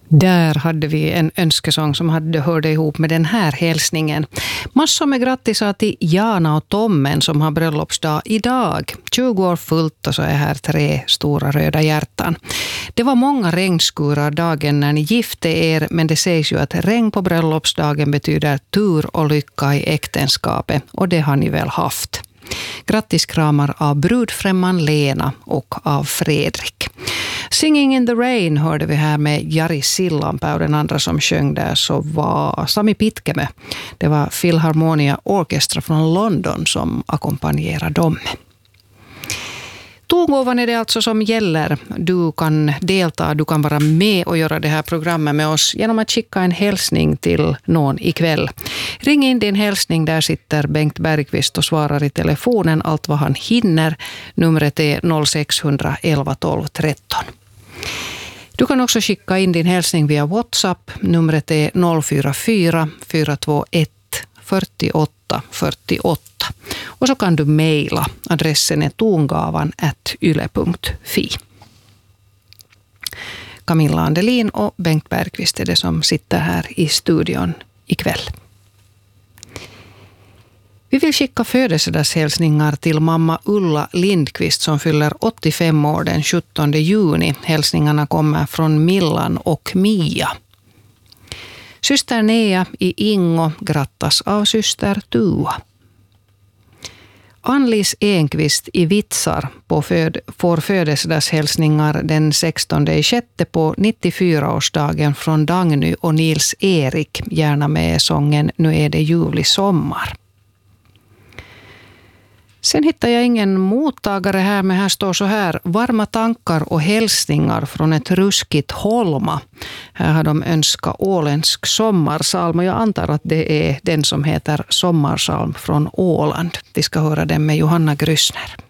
Där hade vi en önskesång som hade hörde ihop med den här hälsningen. Massor med grattisar till Jana och Tommen som har bröllopsdag idag. 20 år fullt och så är här 3 stora röda hjärtan. Det var många regnskurar dagen när ni gifte er, men det sägs ju att regn på bröllopsdagen betyder tur och lycka i äktenskapet, och det har ni väl haft. Grattis kramar av brudfrämman Lena och av Fredrik. Singing in the Rain hörde vi här med Jari Sillanpää, och den andra som sjöng där så var Sami Pitkämö. Det var Philharmonia Orchestra från London som ackompanjerade dem. Tongåvan är det alltså som gäller. Du kan delta, du kan vara med och göra det här programmet med oss genom att skicka en hälsning till någon ikväll. Ring in din hälsning, där sitter Bengt Bergqvist och svarar i telefonen allt vad han hinner. Numret är 0611 12 13. Du kan också skicka in din hälsning via WhatsApp. Numret är 044 421 48 48. Och så kan du mejla. Adressen är tongavan@yle.fi. Camilla Andelin och Bengt Bergqvist är det som sitter här i studion ikväll. Vi vill skicka födelsedagshälsningar till mamma Ulla Lindqvist som fyller 85 år den 17 juni. Hälsningarna kommer från Millan och Mia. Syster Nea i Ingo grattas av syster Tua. Anlis Enqvist i Vitsar får födelsedagshälsningar den 16/6 på 94-årsdagen från Dagny och Nils Erik, gärna med sången Nu är det ljuvlig sommar. Sen hittar jag ingen mottagare här, men här står så här: varma tankar och hälsningar från ett ruskigt Holma. Här har de önskat åländsk sommarsalm, och jag antar att det är den som heter Sommarsalm från Åland. Vi ska höra den med Johanna Grüssner.